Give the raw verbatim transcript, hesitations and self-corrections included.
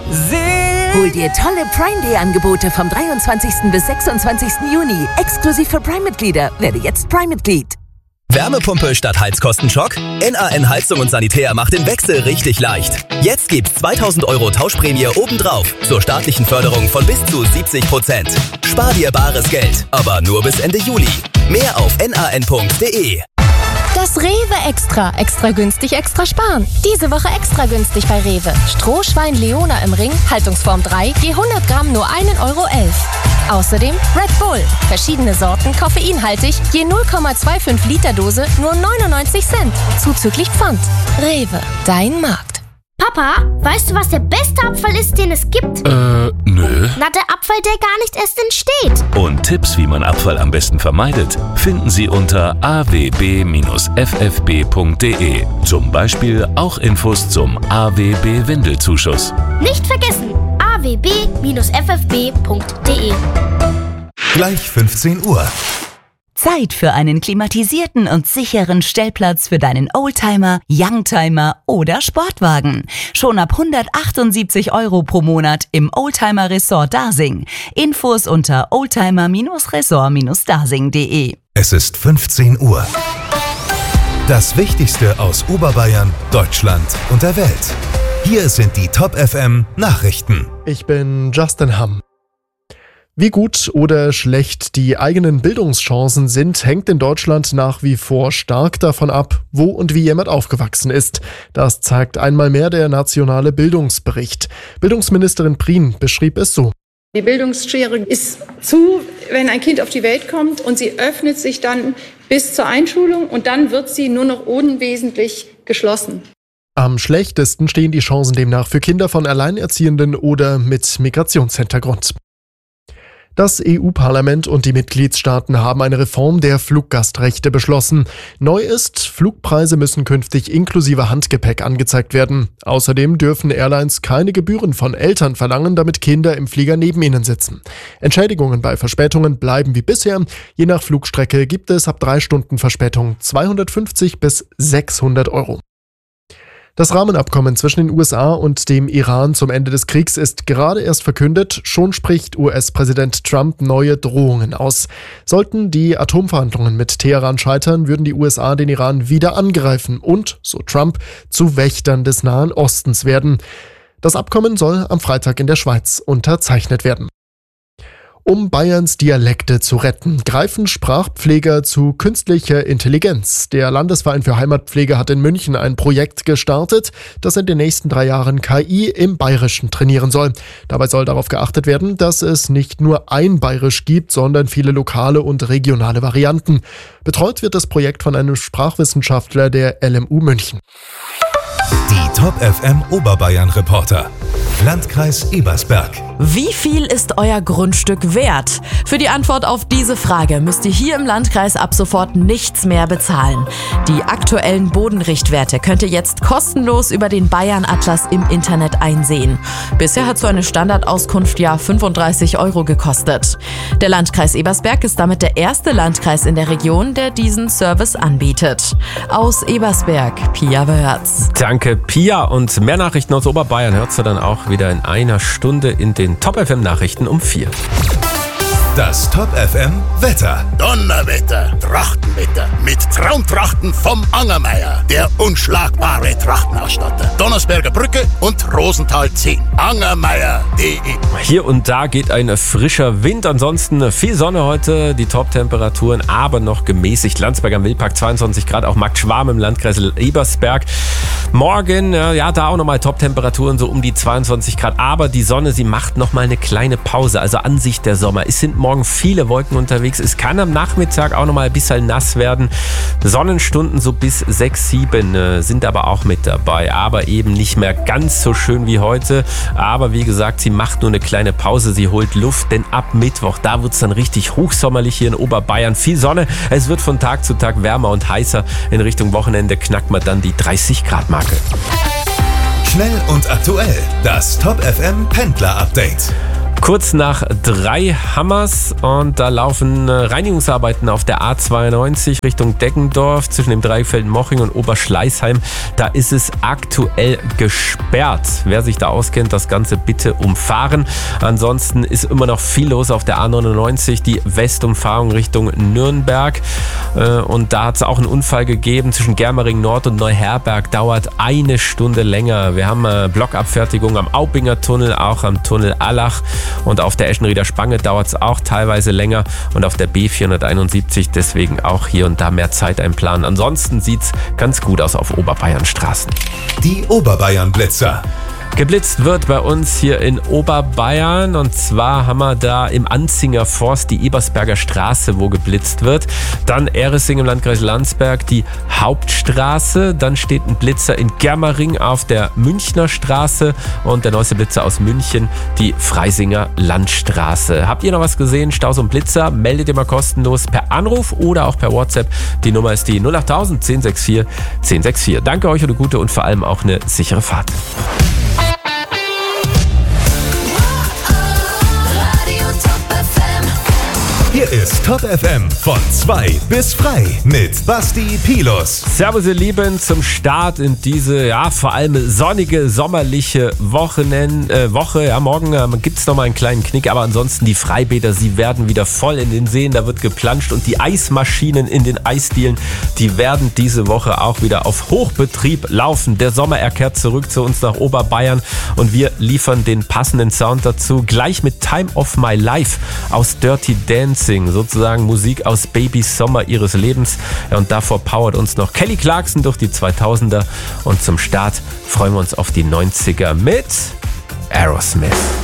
Hol dir tolle Prime Day Angebote vom dreiundzwanzigsten bis sechsundzwanzigsten Juni. Exklusiv für Prime-Mitglieder. Werde jetzt Prime-Mitglied. Wärmepumpe statt Heizkostenschock? N A N Heizung und Sanitär macht den Wechsel richtig leicht. Jetzt gibt's zweitausend Euro Tauschprämie obendrauf zur staatlichen Förderung von bis zu siebzig Prozent. Spar dir bares Geld, aber nur bis Ende Juli. Mehr auf n a n punkt d e. Das Rewe Extra. Extra günstig, extra sparen. Diese Woche extra günstig bei Rewe. Strohschwein Leona im Ring, Haltungsform drei, je hundert Gramm nur ein Euro elf. Außerdem Red Bull. Verschiedene Sorten, koffeinhaltig, je null Komma fünfundzwanzig Liter Dose, nur neunundneunzig Cent. Zuzüglich Pfand. Rewe, dein Markt. Papa, weißt du, was der beste Abfall ist, den es gibt? Äh, nö. Na, der Abfall, der gar nicht erst entsteht. Und Tipps, wie man Abfall am besten vermeidet, finden Sie unter a w b Bindestrich f f b Punkt d e. Zum Beispiel auch Infos zum A W B-Windelzuschuss. Nicht vergessen, a w b Bindestrich f f b Punkt d e. Gleich fünfzehn Uhr. Zeit für einen klimatisierten und sicheren Stellplatz für deinen Oldtimer, Youngtimer oder Sportwagen. Schon ab hundertachtundsiebzig Euro pro Monat im Oldtimer Resort Dasing. Infos unter oldtimer Resort Dasing Punkt d e. Es ist fünfzehn Uhr. Das Wichtigste aus Oberbayern, Deutschland und der Welt. Hier sind die Top F M Nachrichten. Ich bin Justin Hamm. Wie gut oder schlecht die eigenen Bildungschancen sind, hängt in Deutschland nach wie vor stark davon ab, wo und wie jemand aufgewachsen ist. Das zeigt einmal mehr der nationale Bildungsbericht. Bildungsministerin Prien beschrieb es so. Die Bildungsschere ist zu, wenn ein Kind auf die Welt kommt, und sie öffnet sich dann bis zur Einschulung und dann wird sie nur noch unwesentlich geschlossen. Am schlechtesten stehen die Chancen demnach für Kinder von Alleinerziehenden oder mit Migrationshintergrund. Das E U-Parlament und die Mitgliedstaaten haben eine Reform der Fluggastrechte beschlossen. Neu ist, Flugpreise müssen künftig inklusive Handgepäck angezeigt werden. Außerdem dürfen Airlines keine Gebühren von Eltern verlangen, damit Kinder im Flieger neben ihnen sitzen. Entschädigungen bei Verspätungen bleiben wie bisher. Je nach Flugstrecke gibt es ab drei Stunden Verspätung zweihundertfünfzig bis sechshundert Euro. Das Rahmenabkommen zwischen den U S A und dem Iran zum Ende des Kriegs ist gerade erst verkündet. Schon spricht U S-Präsident Trump neue Drohungen aus. Sollten die Atomverhandlungen mit Teheran scheitern, würden die U S A den Iran wieder angreifen und, so Trump, zu Wächtern des Nahen Ostens werden. Das Abkommen soll am Freitag in der Schweiz unterzeichnet werden. Um Bayerns Dialekte zu retten, greifen Sprachpfleger zu künstlicher Intelligenz. Der Landesverein für Heimatpflege hat in München ein Projekt gestartet, das in den nächsten drei Jahren K I im Bayerischen trainieren soll. Dabei soll darauf geachtet werden, dass es nicht nur ein Bayerisch gibt, sondern viele lokale und regionale Varianten. Betreut wird das Projekt von einem Sprachwissenschaftler der L M U München. Die Top F M Oberbayern Reporter. Landkreis Ebersberg. Wie viel ist euer Grundstück wert? Für die Antwort auf diese Frage müsst ihr hier im Landkreis ab sofort nichts mehr bezahlen. Die aktuellen Bodenrichtwerte könnt ihr jetzt kostenlos über den Bayern-Atlas im Internet einsehen. Bisher hat so eine Standardauskunft ja fünfunddreißig Euro gekostet. Der Landkreis Ebersberg ist damit der erste Landkreis in der Region, der diesen Service anbietet. Aus Ebersberg, Pia Wörz. Danke, Pia. Und mehr Nachrichten aus Oberbayern hörst du dann auch wieder in einer Stunde in den Top F M Nachrichten um vier. Das Top F M Wetter. Donnerwetter, Trachtenwetter mit Traumtrachten vom Angermeier, der unschlagbare Trachtenausstatter. Donnersberger Brücke und Rosenthal zehn. Angermeier punkt d e. Hier und da geht ein frischer Wind, ansonsten viel Sonne heute, die Top-Temperaturen aber noch gemäßigt. Landsberg am Wildpark zweiundzwanzig Grad, auch Markt Schwarm im Landkreis Ebersberg. Morgen, ja, da auch nochmal Top-Temperaturen so um die zweiundzwanzig Grad, aber die Sonne, sie macht nochmal eine kleine Pause, also Ansicht der Sommer. Es sind morgen viele Wolken unterwegs. Es kann am Nachmittag auch noch mal ein bisschen nass werden. Sonnenstunden so bis sechs, sieben äh, sind aber auch mit dabei. Aber eben nicht mehr ganz so schön wie heute. Aber wie gesagt, sie macht nur eine kleine Pause. Sie holt Luft, denn ab Mittwoch, da wird es dann richtig hochsommerlich hier in Oberbayern. Viel Sonne. Es wird von Tag zu Tag wärmer und heißer. In Richtung Wochenende knackt man dann die dreißig Grad Marke. Schnell und aktuell. Das Top F M Pendler Update. Kurz nach drei Hammers und da laufen Reinigungsarbeiten auf der A zweiundneunzig Richtung Deggendorf zwischen dem Dreieckfeld Moching und Oberschleißheim. Da ist es aktuell gesperrt. Wer sich da auskennt, das Ganze bitte umfahren. Ansonsten ist immer noch viel los auf der A neunundneunzig, die Westumfahrung Richtung Nürnberg. Und da hat es auch einen Unfall gegeben zwischen Germering Nord und Neuherberg. Dauert eine Stunde länger. Wir haben Blockabfertigung am Aubinger Tunnel, auch am Tunnel Allach. Und auf der Eschenrieder Spange dauert es auch teilweise länger und auf der B vierhunderteinundsiebzig deswegen auch hier und da mehr Zeit einplanen. Ansonsten sieht es ganz gut aus auf Oberbayern-Straßen. Die Oberbayern-Blitzer. Geblitzt wird bei uns hier in Oberbayern und zwar haben wir da im Anzinger Forst die Ebersberger Straße, wo geblitzt wird. Dann Ehresing im Landkreis Landsberg die Hauptstraße. Dann steht ein Blitzer in Germering auf der Münchner Straße und der neueste Blitzer aus München die Freisinger Landstraße. Habt ihr noch was gesehen? Staus und Blitzer? Meldet ihr mal kostenlos per Anruf oder auch per WhatsApp. Die Nummer ist die null achttausend zehn sechs vier zehn sechs vier. Danke euch und eine gute und vor allem auch eine sichere Fahrt. Hier ist Top F M von zwei bis frei mit Basti Pilus. Servus ihr Lieben zum Start in diese, ja, vor allem sonnige, sommerliche Wochenend, äh, Woche. Ja, morgen äh, gibt es nochmal einen kleinen Knick, aber ansonsten die Freibäder, sie werden wieder voll in den Seen, da wird geplanscht und die Eismaschinen in den Eisdielen, die werden diese Woche auch wieder auf Hochbetrieb laufen. Der Sommer, er kehrt zurück zu uns nach Oberbayern und wir liefern den passenden Sound dazu. Gleich mit Time of My Life aus Dirty Dancing. Sozusagen Musik aus Babys Sommer ihres Lebens. Ja, und davor powert uns noch Kelly Clarkson durch die zweitausender. Und zum Start freuen wir uns auf die neunziger mit Aerosmith.